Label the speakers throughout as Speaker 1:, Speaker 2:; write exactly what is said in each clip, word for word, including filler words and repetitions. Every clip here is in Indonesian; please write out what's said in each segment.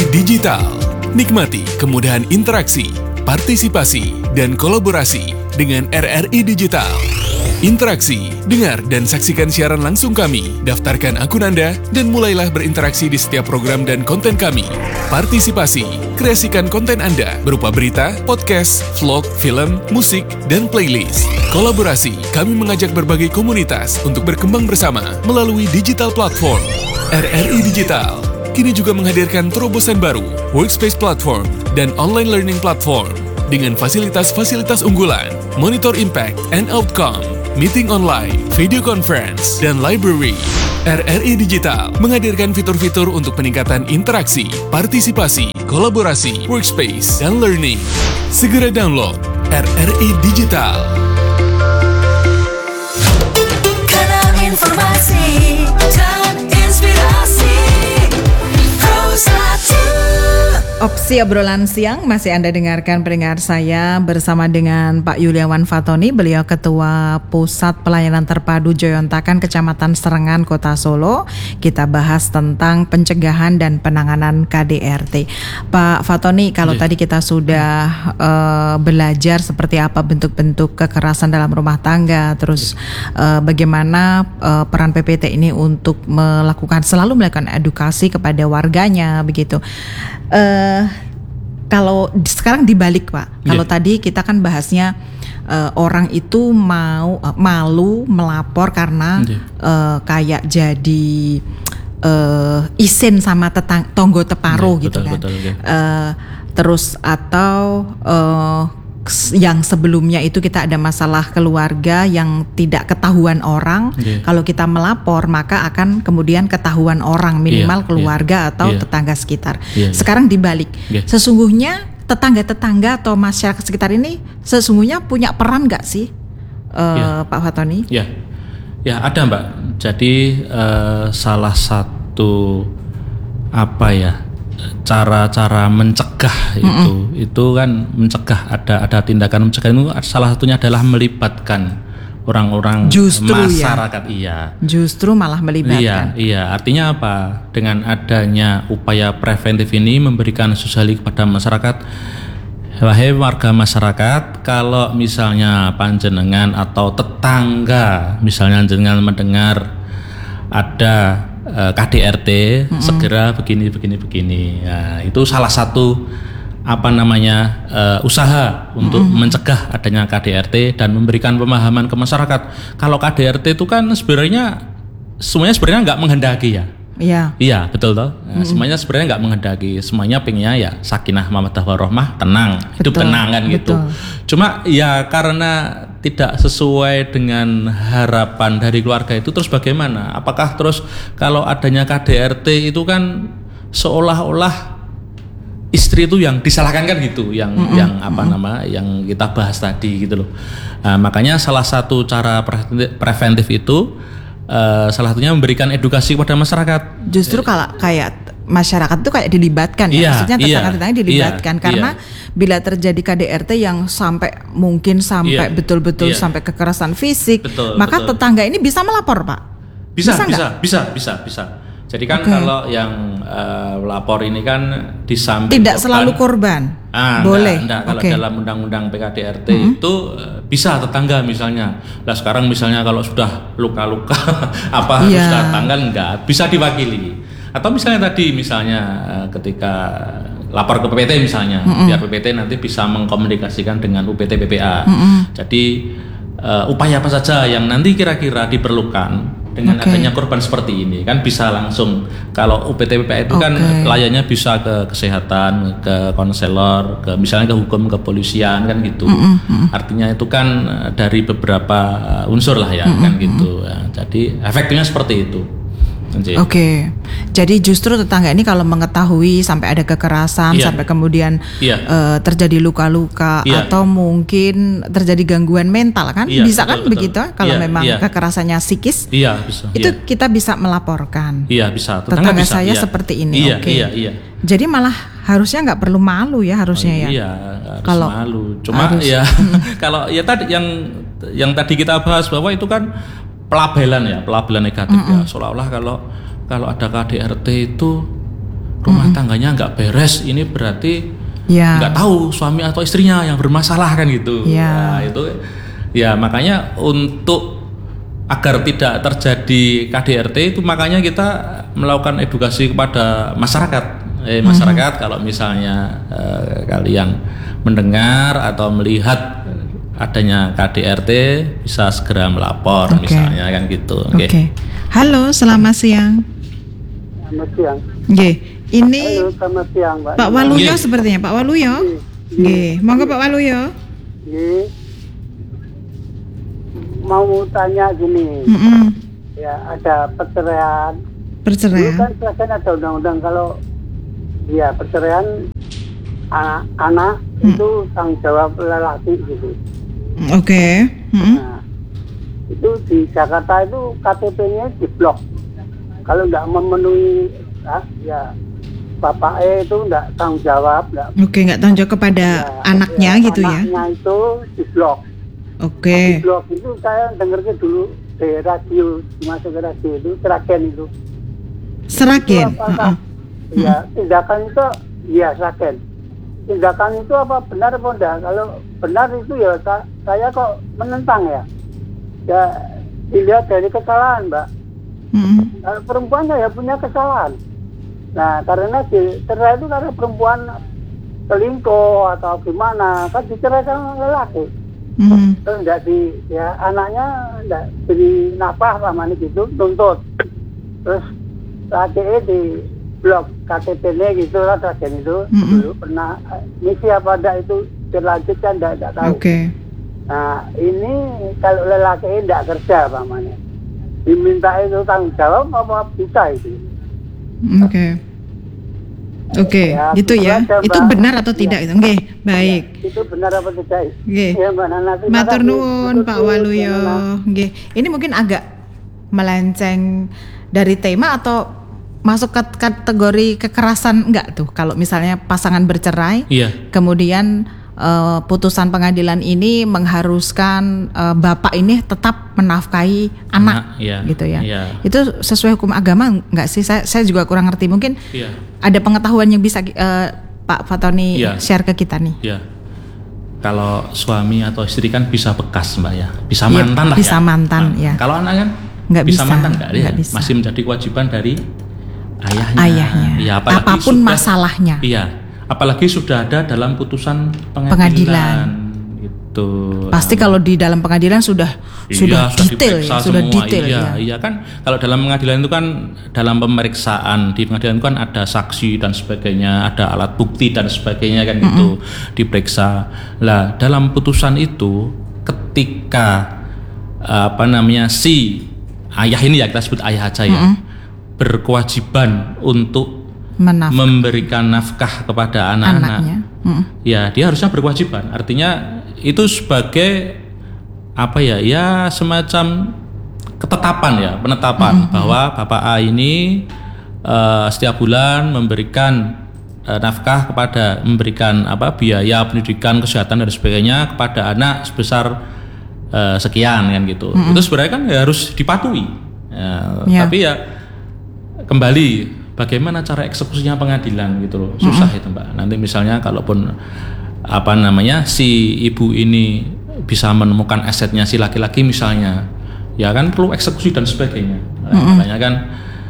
Speaker 1: Digital. Nikmati kemudahan interaksi, partisipasi, dan kolaborasi dengan R R I Digital. Interaksi, dengar dan saksikan siaran langsung kami, daftarkan akun Anda, dan mulailah berinteraksi di setiap program dan konten kami. Partisipasi, kreasikan konten Anda berupa berita, podcast, vlog, film, musik, dan playlist. Kolaborasi, kami mengajak berbagai komunitas untuk berkembang bersama melalui digital platform. R R I Digital kini juga menghadirkan terobosan baru, workspace platform, dan online learning platform dengan fasilitas-fasilitas unggulan, monitor impact and outcome, meeting online, video conference, dan library. R R I Digital menghadirkan fitur-fitur untuk peningkatan interaksi, partisipasi, kolaborasi, workspace, dan learning. Segera download R R I Digital.
Speaker 2: Kanal informasi dan inspirasi
Speaker 3: Opsi obrolan siang masih Anda dengarkan pendengar saya bersama dengan Pak Yuliawan Fatoni, beliau Ketua Pusat Pelayanan Terpadu Joyontakan Kecamatan Serengan Kota Solo. Kita bahas tentang pencegahan dan penanganan K D R T. Pak Fatoni, kalau yeah. tadi kita sudah uh, belajar seperti apa bentuk-bentuk kekerasan dalam rumah tangga, terus yeah. uh, bagaimana uh, peran P P T ini untuk melakukan selalu melakukan edukasi kepada warganya begitu. Uh, kalau sekarang dibalik Pak, yeah. kalau tadi kita kan bahasnya uh, orang itu mau uh, malu melapor karena yeah. uh, kayak jadi uh, isin sama tetang- tonggo teparo yeah, gitu betul, kan, betul, okay. uh, terus atau uh, yang sebelumnya itu kita ada masalah keluarga yang tidak ketahuan orang, yeah. kalau kita melapor maka akan kemudian ketahuan orang minimal yeah, keluarga yeah, atau yeah. tetangga sekitar. Yeah, Sekarang dibalik, yeah. sesungguhnya tetangga-tetangga atau masyarakat sekitar ini sesungguhnya punya peran nggak sih, uh, yeah. Pak Fatoni?
Speaker 4: Ya, yeah. ya yeah, ada Mbak. Jadi uh, salah satu apa ya? cara-cara mencegah itu mm-hmm. itu kan mencegah ada ada tindakan mencegah itu salah satunya adalah melibatkan orang-orang justru masyarakat ya? Iya
Speaker 3: justru malah melibatkan
Speaker 4: iya iya artinya apa, dengan adanya upaya preventif ini memberikan sosialisasi kepada masyarakat. Wahai warga masyarakat, kalau misalnya panjenengan atau tetangga misalnya jenengan mendengar ada K D R T, mm-hmm. segera begini begini begini. Nah, itu salah satu apa namanya uh, usaha untuk mm-hmm. mencegah adanya K D R T dan memberikan pemahaman ke masyarakat. Kalau K D R T itu kan sebenarnya semuanya sebenarnya nggak menghendaki ya.
Speaker 3: Iya.
Speaker 4: Iya betul toh. Nah, mm-hmm. Semuanya sebenarnya nggak menghendaki. Semuanya pengennya ya sakinah mawaddah warahmah, tenang, hidup betul, tenang kan gitu. Betul. Cuma ya karena tidak sesuai dengan harapan dari keluarga itu, terus bagaimana? Apakah terus kalau adanya K D R T itu kan seolah-olah istri itu yang disalahkan kan gitu, yang mm-hmm. yang apa mm-hmm. nama yang kita bahas tadi gitu loh. Nah, makanya salah satu cara preventif itu uh, salah satunya memberikan edukasi kepada masyarakat.
Speaker 3: Justru kalau kayak masyarakat itu kayak dilibatkan ya,
Speaker 4: iya,
Speaker 3: maksudnya tetangga-tetangga
Speaker 4: iya,
Speaker 3: dilibatkan
Speaker 4: iya,
Speaker 3: karena
Speaker 4: iya.
Speaker 3: bila terjadi K D R T yang sampai mungkin sampai iya, betul-betul iya. sampai kekerasan fisik, betul, maka betul. tetangga ini bisa melapor Pak?
Speaker 4: Bisa, bisa, bisa, bisa, bisa, bisa. Jadi kan okay. kalau yang uh, lapor ini kan disampaikan
Speaker 3: tidak selalu korban,
Speaker 4: ah,
Speaker 3: boleh.
Speaker 4: Enggak, enggak. Kalau okay. dalam undang-undang P K D R T mm-hmm. itu uh, bisa tetangga misalnya. Lah sekarang misalnya kalau sudah luka-luka apa harus yeah. datang kan enggak, bisa diwakili. Atau misalnya tadi misalnya uh, ketika lapor ke P P T misalnya, mm-hmm. biar P P T nanti bisa mengkomunikasikan dengan U P T P P A. Mm-hmm. Jadi uh, upaya apa saja yang nanti kira-kira diperlukan dengan okay. adanya korban seperti ini kan bisa langsung. Kalau U P T P P A itu okay. kan layaknya bisa ke kesehatan, ke konselor, ke misalnya ke hukum, ke polisian kan gitu. Mm-hmm. Artinya itu kan dari beberapa unsur lah ya mm-hmm. kan gitu. Ya, jadi efektifnya seperti itu.
Speaker 3: Oke, okay. Jadi justru tetangga ini kalau mengetahui sampai ada kekerasan, yeah. sampai kemudian yeah. uh, terjadi luka-luka yeah. atau mungkin terjadi gangguan mental kan, yeah, bisa betul, kan betul. begitu? Kalau yeah, memang yeah. kekerasannya psikis,
Speaker 4: yeah, bisa,
Speaker 3: itu yeah. kita bisa melaporkan.
Speaker 4: Iya yeah, bisa.
Speaker 3: Tetangga, tetangga
Speaker 4: bisa,
Speaker 3: saya
Speaker 4: yeah. seperti
Speaker 3: ini.
Speaker 4: Iya,
Speaker 3: Oke. Okay.
Speaker 4: Iya, iya.
Speaker 3: Jadi malah harusnya nggak perlu malu ya harusnya
Speaker 4: oh,
Speaker 3: ya.
Speaker 4: Iya, harus
Speaker 3: kalau
Speaker 4: malu. Cuma harus. ya kalau ya tadi yang yang tadi kita bahas bahwa itu kan pelabelan ya, pelabelan negatif mm-hmm. ya. Seolah-olah kalau kalau ada K D R T itu rumah tangganya nggak beres, ini berarti
Speaker 3: Ya.
Speaker 4: nggak tahu suami atau istrinya yang bermasalah kan gitu.
Speaker 3: Ya.
Speaker 4: Nah, itu ya makanya untuk agar tidak terjadi K D R T itu makanya kita melakukan edukasi kepada masyarakat. Eh, masyarakat mm-hmm. kalau misalnya eh, kalian mendengar atau melihat adanya K D R T bisa segera melapor okay. misalnya kan gitu. Oke. Okay.
Speaker 3: Okay. Halo, selamat siang.
Speaker 5: Selamat siang.
Speaker 3: Nggih, ini
Speaker 5: Halo, selamat siang, Mbak.
Speaker 3: Pak Waluyo
Speaker 4: Nggih.
Speaker 3: sepertinya, Pak Waluyo. Nggih, monggo Pak Waluyo.
Speaker 5: Nggih. Mau tanya gini.
Speaker 3: Mm-mm.
Speaker 5: Ya, ada perceraian.
Speaker 3: Perceraian.
Speaker 5: Dulu kan kan ada undang-undang kalau ya perceraian anak, anak
Speaker 3: Hmm.
Speaker 5: itu tanggung jawab lelaki gitu.
Speaker 3: Oke. Okay. Mm-mm.
Speaker 5: Nah, itu di Jakarta itu K T P-nya diblok. Kalau nggak memenuhi ah, ya bapak E itu nggak tanggung jawab, nggak.
Speaker 3: Oke, nggak tanggung jawab kepada
Speaker 5: Ya,
Speaker 3: anaknya
Speaker 5: ya,
Speaker 3: gitu ya.
Speaker 5: Anaknya itu diblok.
Speaker 3: Oke.
Speaker 5: Diblok itu saya dengarnya dulu di radio, masuk ke radio itu Seragen itu.
Speaker 3: Seragen.
Speaker 5: Itu apakah, ya tindakan itu ya Seragen. Tindakan itu apa benar apa enggak? Kalau benar itu ya sa- saya kok menentang ya. Ya dilihat dari kesalahan, Mbak.
Speaker 3: Mm-mm.
Speaker 5: Kalau perempuan ya punya kesalahan. Nah, karena dicerai itu karena perempuan selingkuh atau gimana, kan diceraikan lelaki.
Speaker 3: Mm.
Speaker 5: Terus enggak di ya anaknya enggak beri nafkah sama gitu, tuntut. Terus laki di blok K T P-nya gitu lah, Seragen itu
Speaker 3: Mm-mm.
Speaker 5: dulu pernah misi apa enggak itu berlanjut kan enggak, enggak tahu.
Speaker 3: Oke.
Speaker 5: Nah, ini kalau lelaki enggak kerja pamannya, diminta itu tanggung jawab apa bisa itu?
Speaker 3: Oke. Oke,
Speaker 5: Ya,
Speaker 3: gitu ya.
Speaker 5: itu aja,
Speaker 3: Itu
Speaker 5: Mbak.
Speaker 3: benar atau tidak itu? Oke, baik.
Speaker 5: Ya, itu benar apa tidak?
Speaker 3: Nggih.
Speaker 5: Ya, Mbak Nana. terima
Speaker 3: Matur
Speaker 5: kasih.
Speaker 3: nuwun
Speaker 5: Betul,
Speaker 3: Pak
Speaker 5: Mbak
Speaker 3: Waluyo.
Speaker 5: Nana.
Speaker 3: Nggih. Ini mungkin agak melenceng dari tema atau masuk ke kategori kekerasan enggak tuh kalau misalnya pasangan bercerai,
Speaker 4: Iya.
Speaker 3: kemudian eh, putusan pengadilan ini mengharuskan eh, bapak ini tetap menafkahi anak,
Speaker 4: Anak, iya.
Speaker 3: gitu ya.
Speaker 4: Iya.
Speaker 3: Itu sesuai hukum agama enggak sih? Saya saya juga kurang ngerti. Mungkin
Speaker 4: Iya.
Speaker 3: ada pengetahuan yang bisa eh, Pak Fatoni
Speaker 4: Iya.
Speaker 3: share ke kita nih.
Speaker 4: Ya, kalau suami atau istri kan bisa bekas mbak ya, bisa
Speaker 3: Iya,
Speaker 4: mantan lah
Speaker 3: bisa
Speaker 4: ya.
Speaker 3: mantan,
Speaker 4: Nah,
Speaker 3: ya.
Speaker 4: Kalau anak kan
Speaker 3: Nggak
Speaker 4: bisa,
Speaker 3: bisa,
Speaker 4: mantan nggak,
Speaker 3: nggak
Speaker 4: ya?
Speaker 3: bisa.
Speaker 4: Masih menjadi kewajiban dari ayahnya.
Speaker 3: Ayahnya.
Speaker 4: Ya, apalagi
Speaker 3: Apapun
Speaker 4: sudah-
Speaker 3: masalahnya.
Speaker 4: Iya, apalagi sudah ada dalam putusan pengadilan.
Speaker 3: Pengadilan.
Speaker 4: Gitu.
Speaker 3: Pasti kalau di dalam pengadilan sudah
Speaker 4: Iya,
Speaker 3: sudah detail
Speaker 4: diperiksa
Speaker 3: ya, sudah
Speaker 4: semua.
Speaker 3: detail
Speaker 4: iya,
Speaker 3: ya.
Speaker 4: Iya kan, kalau dalam pengadilan itu kan dalam pemeriksaan di pengadilan itu kan ada saksi dan sebagainya, ada alat bukti dan sebagainya kan gitu diperiksa. Lah dalam putusan itu ketika apa namanya si ayah ini ya kita sebut ayah aja ya berkewajiban untuk
Speaker 3: Menaf-
Speaker 4: memberikan nafkah kepada anak-anak.
Speaker 3: anaknya. Mm.
Speaker 4: Ya, dia harusnya berkewajiban. Artinya itu sebagai apa ya? Ya semacam ketetapan ya, penetapan bahwa Bapak A ini eh, setiap bulan memberikan eh, nafkah kepada memberikan apa biaya pendidikan, kesehatan dan sebagainya kepada anak sebesar eh, sekian kan gitu. Itu sebenarnya kan ya harus dipatuhi. Ya,
Speaker 3: Ya.
Speaker 4: Tapi ya kembali bagaimana cara eksekusinya pengadilan gitu loh, susah itu mbak. Nanti misalnya kalaupun apa namanya si ibu ini bisa menemukan asetnya si laki-laki misalnya, ya kan perlu eksekusi dan sebagainya. Nah, makanya kan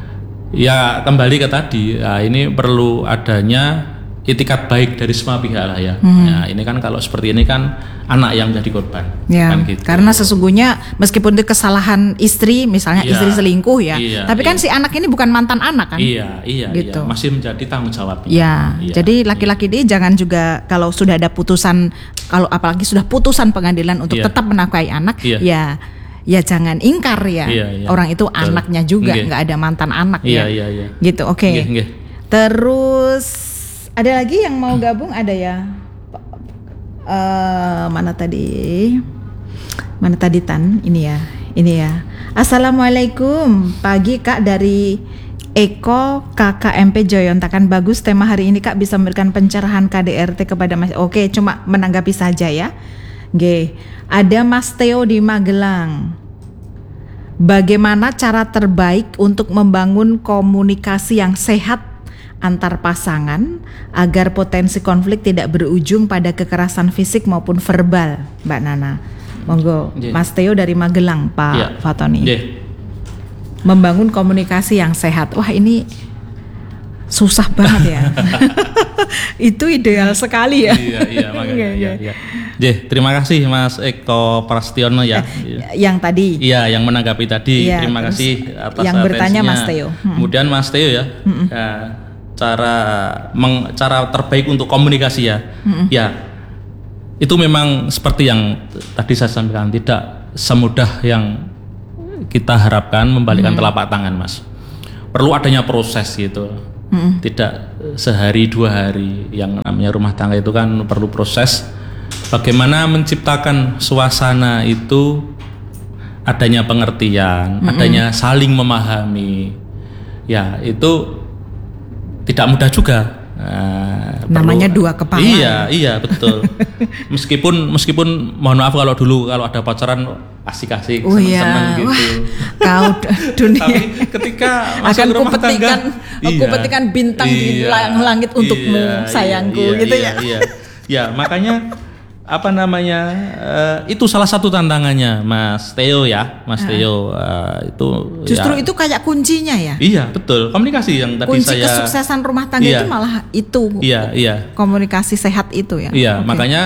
Speaker 4: ya kembali ke tadi, ya, ini perlu adanya itikat baik dari semua pihak lah ya. Ya ini kan kalau seperti ini kan anak yang menjadi korban.
Speaker 3: Ya,
Speaker 4: Kan gitu.
Speaker 3: karena sesungguhnya meskipun itu kesalahan istri, misalnya
Speaker 4: Iya,
Speaker 3: istri selingkuh ya,
Speaker 4: iya,
Speaker 3: tapi kan
Speaker 4: iya.
Speaker 3: si anak ini bukan mantan anak kan?
Speaker 4: Iya, iya,
Speaker 3: Gitu.
Speaker 4: iya, masih menjadi tanggung jawabnya.
Speaker 3: Ya,
Speaker 4: Iya,
Speaker 3: jadi
Speaker 4: iya.
Speaker 3: laki-laki ini jangan juga kalau sudah ada putusan, kalau apalagi sudah putusan pengadilan untuk
Speaker 4: Iya.
Speaker 3: tetap menafkahi anak,
Speaker 4: Iya.
Speaker 3: ya, ya jangan ingkar ya.
Speaker 4: Iya, iya.
Speaker 3: Orang itu
Speaker 4: Betul.
Speaker 3: anaknya juga,
Speaker 4: Nggih.
Speaker 3: nggak ada mantan anak ya.
Speaker 4: Iya, iya, iya.
Speaker 3: Gitu, oke.
Speaker 4: Nggih, nggih.
Speaker 3: Terus ada lagi yang mau gabung ada ya? Eh, mana tadi? Mana tadi Tan? Ini ya, ini ya. Assalamualaikum, pagi Kak dari Eko K K M P Joyontakan. Bagus tema hari ini Kak, bisa memberikan pencerahan K D R T kepada Mas. Oke, cuma menanggapi saja ya. G. Ada Mas Theo di Magelang. Bagaimana cara terbaik untuk membangun komunikasi yang sehat antar pasangan agar potensi konflik tidak berujung pada kekerasan fisik maupun verbal, Mbak Nana. Monggo,
Speaker 4: Yeah.
Speaker 3: Mas Theo dari Magelang, Pak
Speaker 4: Yeah.
Speaker 3: Fatoni.
Speaker 4: Yeah.
Speaker 3: Membangun komunikasi yang sehat. Wah, ini susah banget ya. Itu ideal sekali ya.
Speaker 4: Iya, iya, makanya.
Speaker 3: Iya,
Speaker 4: Iya,
Speaker 3: iya.
Speaker 4: iya. Jeh, terima kasih Mas Eko Prastiono ya.
Speaker 3: Yang tadi.
Speaker 4: Iya, yang menanggapi tadi.
Speaker 3: Iya,
Speaker 4: Terima
Speaker 3: terus
Speaker 4: kasih atas
Speaker 3: yang bertanya
Speaker 4: atensinya.
Speaker 3: Mas Theo. Hmm.
Speaker 4: Kemudian Mas Theo ya, ya, cara meng, cara terbaik untuk komunikasi ya.
Speaker 3: Hmm.
Speaker 4: Ya, itu memang seperti yang tadi saya sampaikan, tidak semudah yang kita harapkan membalikkan
Speaker 3: Hmm.
Speaker 4: telapak tangan, Mas. Perlu adanya proses gitu.
Speaker 3: Hmm.
Speaker 4: Tidak sehari dua hari. Yang namanya rumah tangga itu kan perlu proses. Bagaimana menciptakan suasana itu adanya pengertian,
Speaker 3: Mm-mm.
Speaker 4: adanya saling memahami. Ya, itu tidak mudah juga. Nah,
Speaker 3: Namanya
Speaker 4: perlu-
Speaker 3: dua kepala.
Speaker 4: Iya, iya betul. meskipun meskipun mohon maaf kalau dulu kalau ada pacaran asik-asik,
Speaker 3: Oh iya,
Speaker 4: seneng-seneng gitu.
Speaker 3: wah, kau d- dunia
Speaker 4: Tapi ketika masuk
Speaker 3: akan
Speaker 4: rumah
Speaker 3: kupetikan,
Speaker 4: tangga, iya,
Speaker 3: kupetikan bintang di
Speaker 4: iya,
Speaker 3: lang- langit untukmu,
Speaker 4: iya,
Speaker 3: sayangku,
Speaker 4: iya,
Speaker 3: gitu
Speaker 4: iya,
Speaker 3: ya.
Speaker 4: Iya, ya makanya apa namanya eh, itu salah satu tantangannya, Mas Theo ya, Mas Theo eh, itu.
Speaker 3: Justru
Speaker 4: ya,
Speaker 3: itu kayak kuncinya ya.
Speaker 4: Iya betul, komunikasi yang tadi
Speaker 3: Kunci
Speaker 4: saya.
Speaker 3: kesuksesan rumah tangga
Speaker 4: Iya.
Speaker 3: itu malah itu.
Speaker 4: Iya, iya.
Speaker 3: Komunikasi sehat itu ya.
Speaker 4: Iya,
Speaker 3: Oke.
Speaker 4: makanya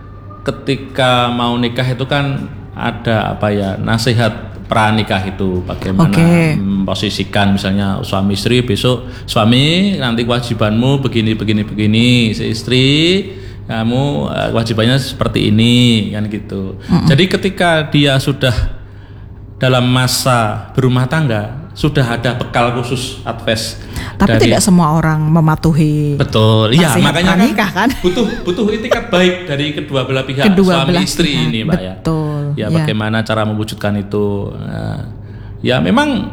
Speaker 4: ketika mau nikah itu kan ada apa ya nasihat pranikah itu bagaimana
Speaker 3: Oke.
Speaker 4: memposisikan misalnya suami istri besok suami nanti kewajibanmu begini begini begini si istri kamu eh, kewajibannya seperti ini kan gitu. Jadi ketika dia sudah dalam masa berumah tangga sudah ada bekal khusus advice.
Speaker 3: Tapi
Speaker 4: dari-
Speaker 3: tidak semua orang mematuhi.
Speaker 4: Betul, iya
Speaker 3: nasihat
Speaker 4: makanya kan,
Speaker 3: pranikah kan?
Speaker 4: butuh butuh itikat baik dari kedua belah pihak
Speaker 3: Kedua
Speaker 4: suami
Speaker 3: belah
Speaker 4: istri
Speaker 3: pihak,
Speaker 4: ini, Mbak ya.
Speaker 3: betul,
Speaker 4: Ya,
Speaker 3: ya.
Speaker 4: bagaimana cara mewujudkan itu? Nah, ya memang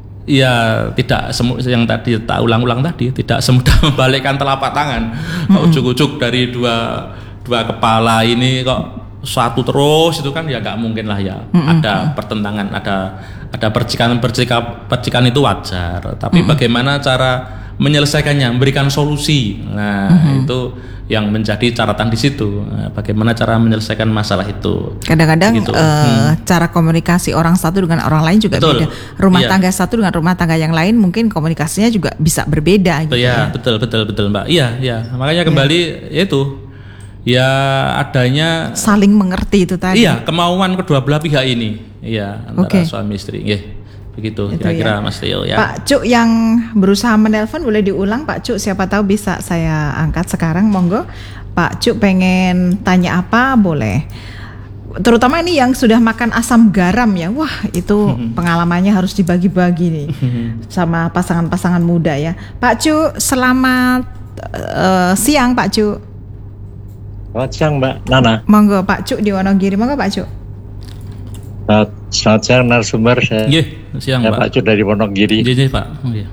Speaker 4: ya tidak semu yang tadi tak ulang-ulang tadi tidak semudah membalikkan telapak tangan. Kok ujuk-ujuk dari dua dua kepala ini kok satu terus itu kan ya nggak mungkin lah ya. Ada pertentangan, ada ada percikan percikan percikan itu wajar. Tapi bagaimana cara menyelesaikannya, memberikan solusi. Nah, itu yang menjadi catatan di situ. Nah, bagaimana cara menyelesaikan masalah itu.
Speaker 3: Kadang-kadang
Speaker 4: Gitu.
Speaker 3: eh,
Speaker 4: Hmm.
Speaker 3: cara komunikasi orang satu dengan orang lain juga
Speaker 4: Betul.
Speaker 3: beda. Rumah
Speaker 4: Iya.
Speaker 3: tangga satu dengan rumah tangga yang lain mungkin komunikasinya juga bisa berbeda gitu
Speaker 4: Betul, ya,
Speaker 3: ya.
Speaker 4: betul betul betul Mbak. Iya, iya. Makanya kembali yaitu ya adanya
Speaker 3: Saling mengerti itu tadi.
Speaker 4: iya kemauan kedua belah pihak ini. Iya, antara
Speaker 3: Oke.
Speaker 4: suami istri. Nggih. Begitu
Speaker 3: Itu
Speaker 4: kira-kira
Speaker 3: ya.
Speaker 4: Mas Theo ya.
Speaker 3: Pak Cuk yang berusaha menelpon boleh diulang Pak Cuk, siapa tahu bisa saya angkat sekarang, monggo. Pak Cuk pengen tanya apa boleh. Terutama ini yang sudah makan asam garam ya. Wah, itu pengalamannya harus dibagi-bagi nih sama pasangan-pasangan muda ya. Pak Cuk, selamat eh, siang Pak Cuk.
Speaker 6: Selamat siang Mbak Nana.
Speaker 3: Monggo Pak Cuk di Wonogiri, monggo Pak Cuk.
Speaker 6: Selamat, selamat siang narasumber, saya,
Speaker 4: Nggih, siang
Speaker 6: saya
Speaker 4: Pak.
Speaker 6: Pak Cuk dari Wonogiri.
Speaker 4: Nggih, nggih, Pak. Nggih.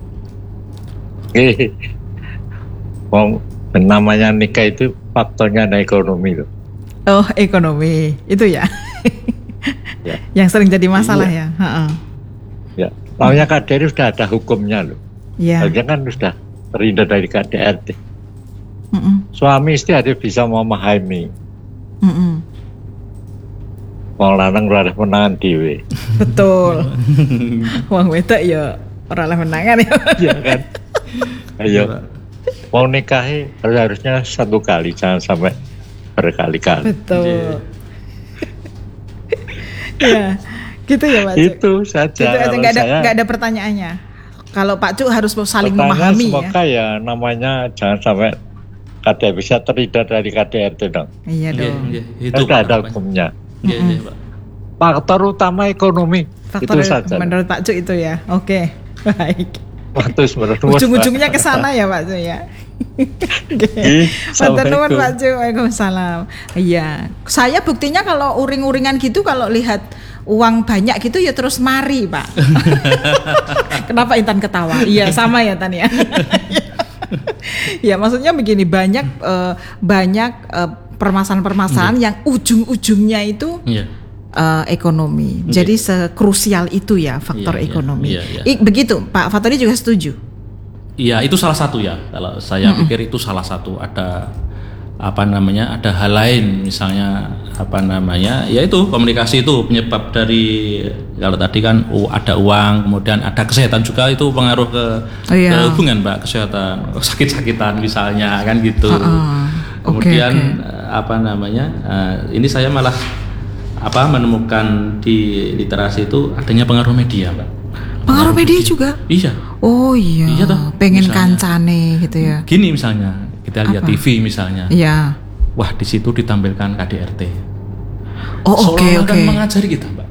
Speaker 6: Oke. Mau namanya nikah itu faktornya ada ekonomi loh.
Speaker 3: Oh, ekonomi. Itu ya.
Speaker 6: Ya.
Speaker 3: Yang sering jadi masalah
Speaker 6: Iya.
Speaker 3: ya. Heeh.
Speaker 6: Ya, soalnya K D R sudah ada hukumnya loh.
Speaker 3: Iya.
Speaker 6: Harusnya kan sudah terhindar dari K D R T.
Speaker 3: Mm-mm.
Speaker 6: Suami istri harus bisa memahami.
Speaker 3: Mm-mm.
Speaker 6: Wong lanang ora menangan dhewe.
Speaker 3: Betul. Wong wedok ya ora oleh menangan ya.
Speaker 6: Iya kan? Ayo. Mau nikahi harus harusnya satu kali, jangan sampai berkali-kali.
Speaker 3: Betul. Ya, gitu ya Pak Cuk.
Speaker 6: Itu saja.
Speaker 3: Gitu aja,
Speaker 6: kalau
Speaker 3: nggak ada
Speaker 6: saya.
Speaker 3: nggak ada pertanyaannya. Kalau Pak Cuk harus saling
Speaker 6: Pertanyaan
Speaker 3: memahami ya.
Speaker 6: semoga ya namanya jangan sampai K D R bisa terhindar dari K D R T dong.
Speaker 3: Iya
Speaker 4: Nggih,
Speaker 3: dong.
Speaker 4: nggih.
Speaker 6: Kan
Speaker 4: Itu
Speaker 6: sudah
Speaker 4: Pak,
Speaker 6: ada
Speaker 4: Pak.
Speaker 6: hukumnya.
Speaker 4: Nggih, nggih, Pak.
Speaker 6: Faktor utama ekonomi
Speaker 3: Faktor
Speaker 6: itu saja.
Speaker 3: menurut Pak Cuk itu ya. Oke, baik.
Speaker 6: Matus menurut
Speaker 3: Ujung-ujungnya ke sana ya Pak Cuk ya.
Speaker 6: Ih,
Speaker 3: Matur nuwun
Speaker 6: Assalamualaikum.
Speaker 3: Pak Cuk. Waalaikumsalam. Iya, saya buktinya kalau uring-uringan gitu kalau lihat uang banyak gitu ya terus mari Pak. Kenapa Intan ketawa? Iya sama ya Tan ya. Ya maksudnya begini, banyak eh, banyak eh, permasalahan-permasalahan yang ujung-ujungnya itu
Speaker 4: Iya.
Speaker 3: eh, ekonomi.
Speaker 4: Iya.
Speaker 3: Jadi sekrusial itu ya faktor
Speaker 4: Iya, iya,
Speaker 3: ekonomi.
Speaker 4: iya, iya.
Speaker 3: I- begitu Pak Fatoni juga setuju.
Speaker 4: Iya, itu salah satu ya. Kalau saya mm-hmm. pikir itu salah satu. Ada apa namanya? Ada hal lain, misalnya apa namanya? Ya itu komunikasi itu penyebab dari kalau tadi kan uh, ada uang, kemudian ada kesehatan juga, itu pengaruh ke, oh, iya. ke hubungan, Mbak, kesehatan, sakit-sakitan misalnya kan gitu. Uh-uh. Kemudian okay, okay. apa namanya? Uh, ini saya malah apa menemukan di literasi itu adanya pengaruh media, Mbak.
Speaker 3: Pengaruh media juga?
Speaker 4: Iya.
Speaker 3: Oh iya. Iya toh. Pengen misalnya, kancane gitu ya.
Speaker 4: Gini misalnya, kita lihat Apa? T V misalnya.
Speaker 3: Iya.
Speaker 4: Wah, di situ ditampilkan K D R T.
Speaker 3: Oh oke okay, oke. Okay.
Speaker 4: Kan mengajari kita, Mbak.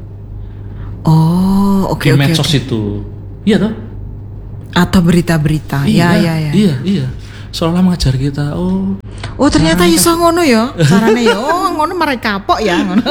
Speaker 3: Oh oke okay,
Speaker 4: oke. Di
Speaker 3: okay,
Speaker 4: medsos
Speaker 3: okay.
Speaker 4: itu. Iya toh?
Speaker 3: Atau berita-berita.
Speaker 4: Iya,
Speaker 3: ya, ya, ya.
Speaker 4: Iya, iya. Seolah mengajar kita. Oh.
Speaker 3: Oh ternyata iso ngono ya. Carane ya. Oh ngono mereka kapok ya ngono.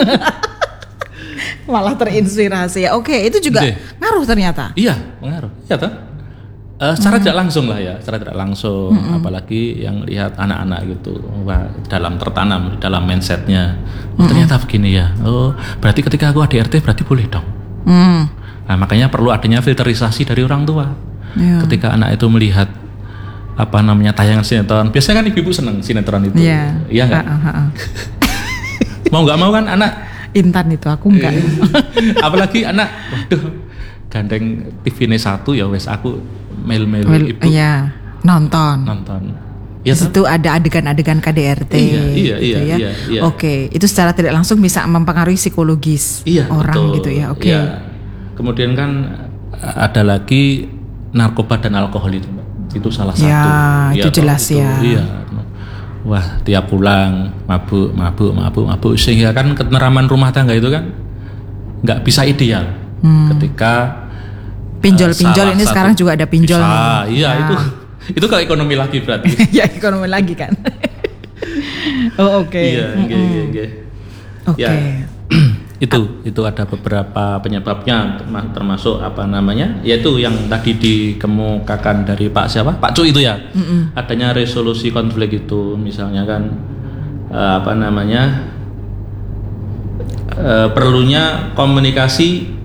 Speaker 3: Malah terinspirasi ya. Oke, itu juga Deh. ngaruh ternyata.
Speaker 4: Iya, pengaruh. Iya toh. Uh, secara hmm. tidak langsung lah ya, secara tidak langsung, hmm. apalagi yang lihat anak-anak gitu, wah dalam tertanam dalam mindsetnya. Oh, hmm. ternyata begini ya. Oh, berarti ketika aku A D R T berarti boleh dong. Hmm. Nah, makanya perlu adanya filterisasi dari orang tua. Ya. Ketika anak itu melihat apa namanya tayangan sinetron, biasanya kan ibu-ibu seneng sinetron itu. Iya ya, nggak? Uh, uh, uh. Mau nggak mau kan anak.
Speaker 3: Intan itu aku enggak.
Speaker 4: Apalagi anak, waduh, gandeng T V ini satu ya wes aku mail-mail well, ibu.
Speaker 3: Iya, nonton.
Speaker 4: Nonton.
Speaker 3: Ya, di situ ada adegan-adegan K D R T.
Speaker 4: Iya, iya,
Speaker 3: gitu
Speaker 4: iya,
Speaker 3: ya.
Speaker 4: iya, iya.
Speaker 3: Oke, itu secara tidak langsung bisa mempengaruhi psikologis
Speaker 4: iya,
Speaker 3: orang
Speaker 4: betul.
Speaker 3: gitu ya. Oke.
Speaker 4: Iya. Kemudian kan ada lagi narkoba dan alkohol itu, Mbak. Itu salah satu.
Speaker 3: Ya, itu jelas itu, ya.
Speaker 4: Iya. Wah, tiap pulang mabuk, mabuk, mabuk, mabuk, sehingga kan keteraman rumah tangga itu kan nggak bisa ideal. Hmm. Ketika
Speaker 3: pinjol-pinjol uh, ini satu, sekarang juga ada pinjol.
Speaker 4: Bisa, iya nah. itu itu ke ekonomi lagi berarti.
Speaker 3: Ya ekonomi lagi kan. Oh oke. Okay.
Speaker 4: Iya, iya, iya, iya.
Speaker 3: Oke.
Speaker 4: Itu itu ada beberapa penyebabnya, termasuk apa namanya, yaitu yang tadi dikemukakan dari Pak siapa Pak Cu itu ya. Mm-mm. Adanya resolusi konflik itu misalnya kan uh, apa namanya uh, perlunya komunikasi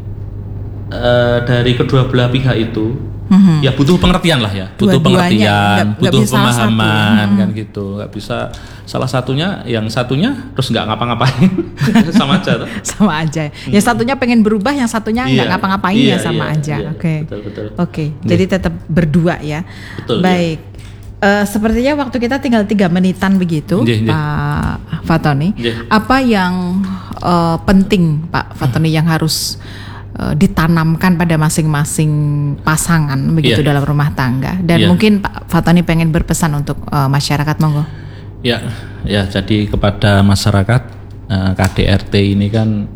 Speaker 4: uh, dari kedua belah pihak itu. Mm-hmm. Ya butuh pengertian lah ya, butuh pengertian, gak, butuh gak pemahaman kan gitu, nggak bisa salah satunya, yang satunya terus nggak ngapa-ngapain, sama aja. Tuh.
Speaker 3: Sama aja. Hmm. Yang satunya pengen berubah, yang satunya nggak iya, ngapa-ngapain iya, ya sama iya, aja. Iya, Oke. Okay. Oke. Okay. Jadi tetap berdua ya. Betul. Baik. Iya. Uh, sepertinya waktu kita tinggal tiga menitan begitu, yeah, yeah. Pak Fatoni. Yeah. Apa yang uh, penting Pak Fatoni yang harus ditanamkan pada masing-masing pasangan begitu yeah. dalam rumah tangga, dan yeah. mungkin Pak Fatoni pengen berpesan untuk uh, masyarakat, monggo.
Speaker 4: Ya, ya jadi kepada masyarakat uh, K D R T ini kan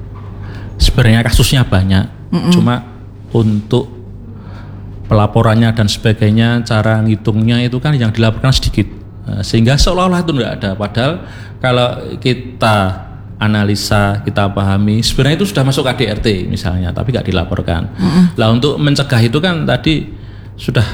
Speaker 4: sebenarnya kasusnya banyak, mm-mm. cuma untuk pelaporannya dan sebagainya, cara ngitungnya itu kan yang dilaporkan sedikit, uh, sehingga seolah-olah itu enggak ada. Padahal kalau kita analisa, kita pahami, sebenarnya itu sudah masuk K D R T misalnya, tapi nggak dilaporkan. Mm-hmm. Lah untuk mencegah itu kan tadi sudah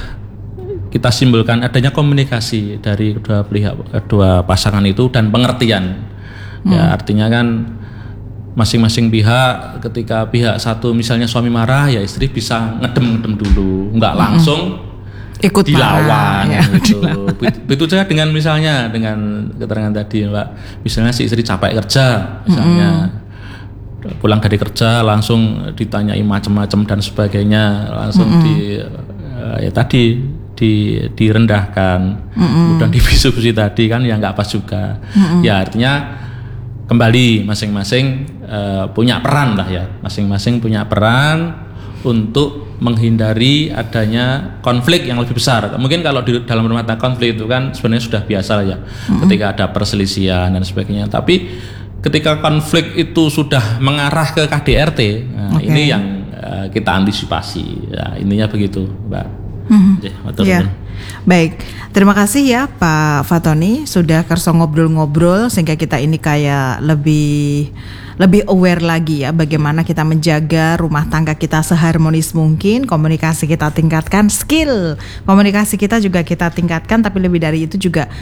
Speaker 4: kita simpulkan adanya komunikasi dari kedua pihak, kedua pasangan itu, dan pengertian. Mm. Ya artinya kan masing-masing pihak, ketika pihak satu misalnya suami marah, ya istri bisa ngedem-ngedem dulu, nggak langsung mm-hmm. ikut dilawan ya, gitu. Begitu juga dengan misalnya dengan keterangan tadi Mbak, misalnya si istri capek kerja misalnya, mm-hmm. pulang dari kerja langsung ditanyai macam-macam dan sebagainya, langsung mm-hmm. di uh, ya tadi di direndahkan, mm-hmm. kemudian dibisu-bisu tadi kan ya nggak pas juga. Mm-hmm. Ya artinya kembali masing-masing uh, punya peran lah ya, masing-masing punya peran untuk menghindari adanya konflik yang lebih besar. Mungkin kalau di dalam rumah tangga konflik itu kan sebenarnya sudah biasa ya, mm-hmm. ketika ada perselisihan dan sebagainya. Tapi ketika konflik itu sudah mengarah ke K D R T, nah okay. ini yang uh, kita antisipasi. Ya, intinya begitu, Mbak. Mm-hmm. Oke,
Speaker 3: ya. Baik, terima kasih ya Pak Fatoni sudah kerso ngobrol-ngobrol sehingga kita ini kayak lebih lebih aware lagi ya bagaimana kita menjaga rumah tangga kita seharmonis mungkin, komunikasi kita tingkatkan, skill komunikasi kita juga kita tingkatkan, tapi lebih dari itu juga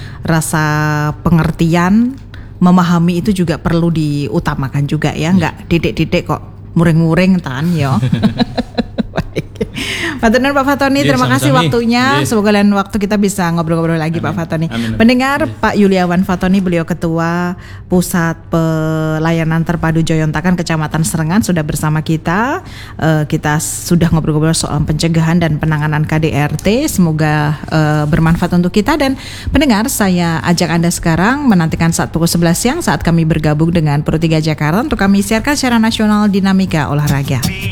Speaker 3: rasa pengertian, memahami itu juga perlu diutamakan juga ya, nggak didik-didik kok muring-muring tan yo. Baik. Matur nuwun Pak Fatoni,
Speaker 4: Ya,
Speaker 3: terima kasih
Speaker 4: sami-sami.
Speaker 3: waktunya.
Speaker 4: Ya.
Speaker 3: Semoga lain waktu kita bisa ngobrol-ngobrol lagi Pak Fatoni.
Speaker 4: Amin.
Speaker 3: Pendengar, Pak Yuliawan Fatoni, beliau Ketua Pusat Pelayanan Terpadu Joyontakan Kecamatan Serengan sudah bersama kita. Eh, kita sudah ngobrol-ngobrol soal pencegahan dan penanganan K D R T. Semoga eh, bermanfaat untuk kita. Dan pendengar, saya ajak Anda sekarang menantikan saat pukul sebelas siang saat kami bergabung dengan Pro tiga Jakarta untuk kami siarkan secara nasional dinamika olahraga.